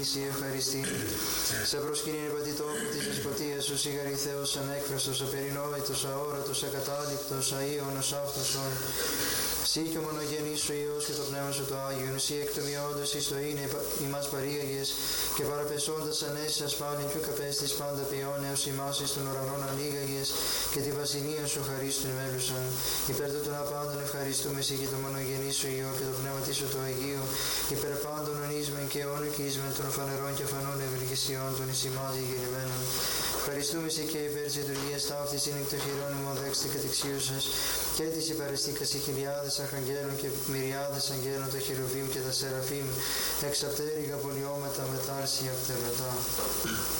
Εσύ ευχαριστή. Σε προσκυνήν επατητόπου της δεσποτείας σου, σιγαρή Θεός ανέκφραστος, απερινόητος, αόρατος, ακατάληπτος, αΐωνος αυτοσον. Συ και ο μονογενής σου Υιός και το Πνεύμα σου το Άγιον, Συ εκτομιώντας εις το είναι ημάς παρήγαγες και παραπεσώντας ανέσεις ασπάλιν και καπέστης πάντα ποιόνεως ημάς εις των ουρανών ανοίγαγες και τη βασιλεία σου χαρίστην μέλουσαν. Υπέρ των απάντων ευχαριστούμε Συ και το μονογενής σου Υιό και το Πνεύμα σου το Αγίου, υπέρ πάντων ονείσμεν και αιώνων και είσμεν των φανερών και φανών ευεργεσιών των εις ημάς γεννημένων. Ευχαριστούμε Συ και υπέρ της λειτουργίας ταύτης είναι εκ των χειρών ημών δέξτε κατεξίουσας και της υπαρεστήκας οι χιλιάδες αρχαγγέλων και μυριάδες αγγέλων τα χερουβίμ και τα σεραφείμ εξαπτέρυγα πολιώματα μετάρσια φτερωτά.